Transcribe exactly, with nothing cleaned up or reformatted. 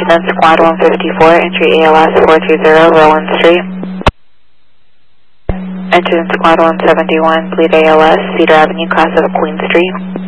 Attention in Squad one fifty-four, entry A L S four two zero, Roland Street. Attention in Squad one seventy-one, bleed A L S, Cedar Avenue, class of Queen Street.